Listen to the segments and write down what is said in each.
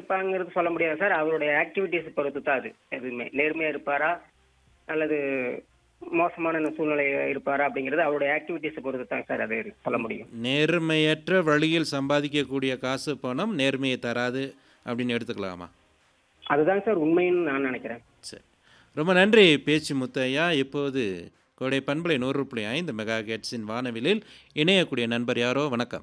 இருப்பாங்கிறது சொல்ல முடியாது சார். அவருடைய ஆக்டிவிட்டிஸ் பொறுத்து தான் அது. எதுவுமே நேர்மையா இருப்பாரா அல்லது மோசமான சூழ்நிலை இருப்பாரா அப்படிங்கிறது அவருடைய ஆக்டிவிட்டிஸ் பொறுத்து தான் சார் அது சொல்ல முடியும். நேர்மையற்ற வழியில் சம்பாதிக்கக்கூடிய காசு பணம் நேர்மையை தராது அப்படின்னு எடுத்துக்கலாமா? அதுதான் சார் உண்மைன்னு நான் நினைக்கிறேன். சரி, ரொம்ப நன்றி பேச்சு முத்தையா. இப்போது கோடை பண்பலை 100.5 மெகா ஹெர்ட்ஸின் வானவிலில் இணையக்கூடிய நண்பர் யாரோ. வணக்கம்.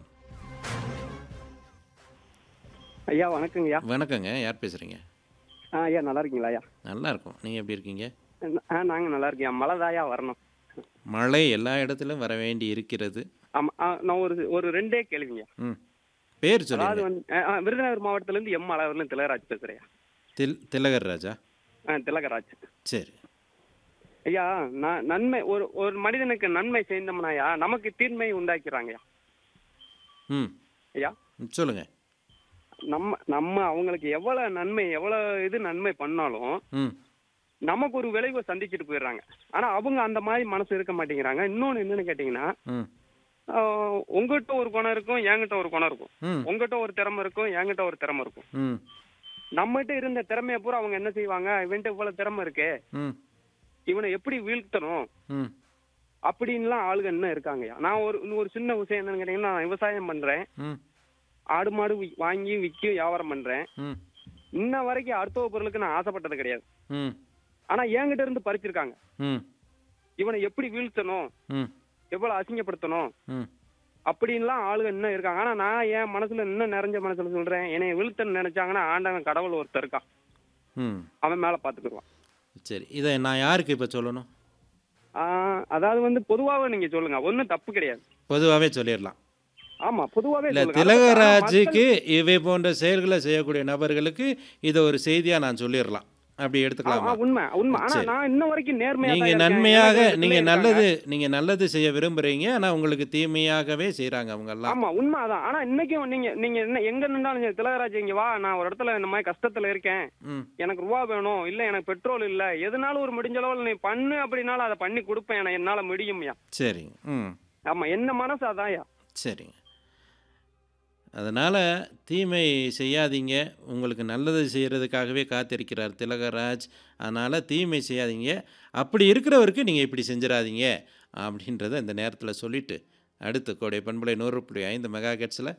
ஐயா வணக்கங்கய்யா. வணக்கங்க, யார் பேசுறீங்க? ஐயா நல்லா இருக்கீங்களா? ஐயா நல்லா இருக்கும். நீங்கள் எப்படி இருக்கீங்க? நாங்கள் நல்லா இருக்கீங்க. மழை தாயா வரணும். மழை எல்லா இடத்திலும் வர வேண்டி இருக்கிறது. ஆமாம், நான் ஒரு ரெண்டே கேள்விங்க. பேர் அதாவது சொல்லுங்க. வந்து விருதுநகர் மாவட்டத்திலேருந்து எம் அளவுலேருந்து திலகராஜ் பேசுகிறேன். திலகர் ராஜா. திலகராஜ். சரி ஐயா, நான் நன்மை ஒரு மனிதனுக்கு நன்மை செய்தோம்னாயா நமக்கு தீன்மை உண்டாக்கிறாங்கய்யா. ஐயா சொல்லுங்க. நம்ம அவங்களுக்கு எவ்வளவு நன்மை பண்ணாலும் நமக்கு ஒரு விளைவை சந்திச்சுட்டு போயிடுறாங்க. ஆனா அவங்க அந்த மாதிரி மனசு இருக்க மாட்டேங்கிறாங்க. இன்னொன்னு என்னன்னு கேட்டீங்கன்னா, உங்ககிட்ட ஒரு குணம் இருக்கும், என்கிட்ட ஒரு குணம் இருக்கும். உங்ககிட்ட ஒரு திறமை இருக்கும், என்கிட்ட ஒரு திறமை இருக்கும். நம்மகிட்ட இருந்த திறமைய பூரா அவங்க என்ன செய்வாங்க, இவன்ட்டு இவ்வளவு திறமை இருக்கு, இவனை எப்படி வீழ்த்தணும் அப்படின்லாம் ஆளுங்க என்ன இருக்காங்கய்யா. நான் ஒரு சின்ன விஷயம் என்னன்னு கேட்டீங்கன்னா, நான் விவசாயம் பண்றேன், ஆடு மாடு வாங்கி விற்க வியாபாரம் பண்றேன். இன்ன வரைக்கும் அடுத்த பொருளுக்கு நான் ஆசைப்பட்டது கிடையாது. ஆனா என்கிட்ட இருந்து பறிச்சிருக்காங்க. இவனை எப்படி வீழ்த்தணும், எவ்வளவு அசிங்கப்படுத்தணும் அப்படின்லாம் ஆளுங்க என்ன இருக்காங்க. ஆனா நான் என் மனசுல இன்னும் நிறைஞ்ச மனசுல சொல்றேன், என்னை வீழ்த்தன்னு நினைச்சாங்கன்னா ஆண்டவன் கடவுள் ஒருத்தர் இருக்கான், அவன் மேல பாத்துக்குருவான். சரி, இதை நான் யாருக்கு இப்ப சொல்லணும்? அதாவது வந்து பொதுவாவே நீங்க சொல்லுங்க, ஒன்னும் தப்பு கிடையாது. பொதுவாவே சொல்லிடலாம். ஆமா, பொதுவாவே இல்ல, திலகராஜுக்கு இவை போன்ற செயல்களை செய்யக்கூடிய நபர்களுக்கு இதை ஒரு செய்தியா நான் சொல்லிடலாம், அப்படி எடுத்துக்கலாமா? உண்மை. ஆனா நான் இன்ன வரைக்கும் நேர்மையா நீங்க நன்மையாக நீங்க நல்லது செய்ய விரும்புறீங்க, ஆனா உங்களுக்கு தீமையாகவே செய்யறாங்க அவங்க எல்லாம். ஆமா, உண்மை அதான். ஆனா இன்னைக்கும் நீங்க எங்க நின்றாலும் திலகராஜ் இங்க வா, நான் ஒரு இடத்துல இந்த மாதிரி கஷ்டத்துல இருக்கேன், எனக்கு ரூபா வேணும், இல்ல எனக்கு பெட்ரோல் இல்ல, எதுனாலும் ஒரு முடிஞ்ச அளவுல நீ பண்ணு அப்படின்னாலும் அதை பண்ணி கொடுப்பேன், என்னால முடியும்யா. சரிங்க. ஆமா, என்ன மனசு அதான்யா. சரிங்க. அதனால் தீமை செய்யாதீங்க, உங்களுக்கு நல்லது செய்கிறதுக்காகவே காத்திருக்கிறார் திலகராஜ். அதனால் தீமை செய்யாதீங்க, அப்படி இருக்கிறவருக்கு நீங்கள் இப்படி செஞ்சிடாதீங்க அப்படின்றத இந்த நேரத்தில் சொல்லிவிட்டு, அடுத்து கோடை பண்பலை 100.5 மெகா ஹெர்ட்ஸில்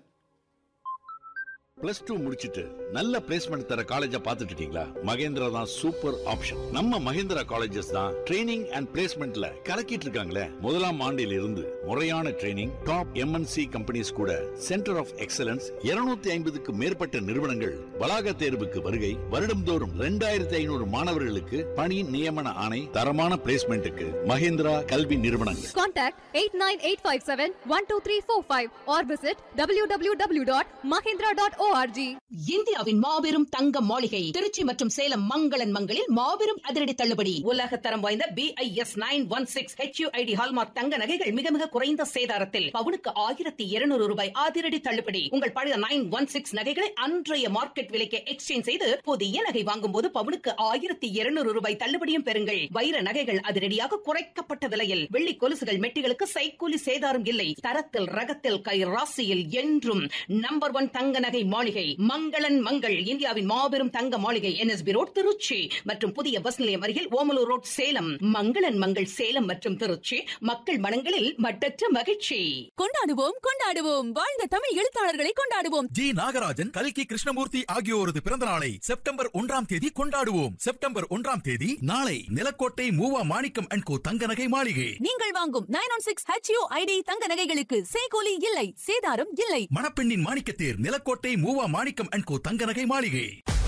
+2 முடிச்சிட்டு நல்ல பிளேஸ்மெண்ட் தர காலேஜா பார்த்துட்டு இருக்கீங்களா? மகேந்திரா தான் சூப்பர் ஆப்ஷன். நம்ம மகேந்திரா காலேஜஸ் தான் ட்ரைனிங் அண்ட் பிளேஸ்மெண்ட்ல கலக்கிட்டு இருக்காங்களே. முதலாம் ஆண்டில் இருந்து முறையான ட்ரைனிங், டாப் MNC கம்பெனிஸ் கூட சென்டர் ஆஃப் எக்ஸலன்ஸ் 250க்கு மேற்பட்ட நிறுவனங்கள் வளாக தேர்வுக்கு வருகை. வருடம்தோறும் 2500 மாணவர்களுக்கு பணி நியமன ஆணை. தரமான பிளேஸ்மெண்ட்டுக்கு மகேந்திரா கல்வி நிறுவனங்கள். Contact 8985712345 or visit www.mahindra.org. இந்தியாவின் மாபெரும் தங்க மாளிகை திருச்சி மற்றும் சேலம் மங்களன் மங்களில் மாபெரும் அதிரடி தள்ளுபடி. உலக தரம் வாய்ந்த BIS 916 HUID ஹால்மார்க் தங்க நகைகள் மிக மிக குறைந்த சேதாரத்தில் பவுனுக்கு 1200 ரூபாய் அதிரடி தள்ளுபடி. உங்கள் பழைய 916 நகைகளை அன்றைய மார்க்கெட் விலைக்கு எக்ஸ்சேஞ்ச் செய்து புதிய நகை வாங்கும் போது பவுனுக்கு 1200 ரூபாய் தள்ளுபடியும் பெறுங்கள். வைர நகைகள் அதிரடியாக குறைக்கப்பட்ட விலையில், வெள்ளி கொலுசுகள் மெட்டிகளுக்கு சைக்கூலி சேதாரம் இல்லை. தரத்தில் ரகத்தில் கை ராசியில் என்றும் நம்பர் 1 தங்க நகை மாளிகை மங்களன் மங்கள். இந்தியாவின் மாபெரும் தங்க மாளிகை NSB ரோட் திருச்சி மற்றும் புதிய பஸ் நிலையம் அருகில் ஓமலூர் ரோட் சேலம். மங்களன் மங்கள் சேலம் மற்றும் திருச்சி, மக்கள் மனங்களில் மட்டற்ற மகிழ்ச்சி. கொண்டாடுவோம் வாழ்ந்த தமிழ் எழுத்தாளர்களை கொண்டாடுவோம். ஜி நாகராஜன், கல்கி கிருஷ்ணமூர்த்தி ஆகியோரது பிறந்த நாளை செப்டம்பர் 1ஆம் தேதி கொண்டாடுவோம். செப்டம்பர் 1ஆம் தேதி நாளை நிலக்கோட்டை மூவா மாணிக்கம் அண்ட் கோ தங்க நகை மாளிகை. நீங்கள் வாங்கும் 916 HUID தங்க நகைகளுக்கு செய்கூலி இல்லை, சேதாரம் இல்லை. மணப்பெண்ணின் மாணிக்கத்தேர் நிலக்கோட்டை மூவா மாணிக்கம் அண்ட் கோ தங்க நகை மாளிகை.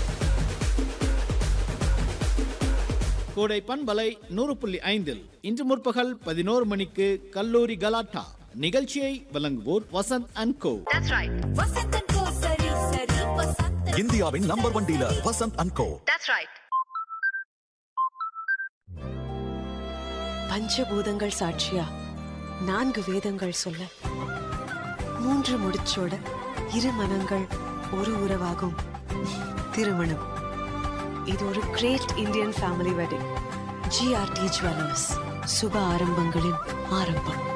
கோடை பண்பலை 100.5 இன்று முற்பகல் 11 மணிக்கு கல்லூரி கலாட்டா நிகழ்ச்சியை வழங்குவோர் வசந்த் அண்ட் கோ. இந்தியாவின் நம்பர் 1 டீலர் வசந்த் அண்ட் கோ. பஞ்சபூதங்கள் சாட்சியா 4 வேதங்கள் சொல்ல 3 முடிச்சோட 2 மனங்கள் ஒரு உறவாகும் திருமணம். இது ஒரு great Indian family wedding. GRT jewellers, சுப ஆரம்பங்களின் ஆரம்பம்.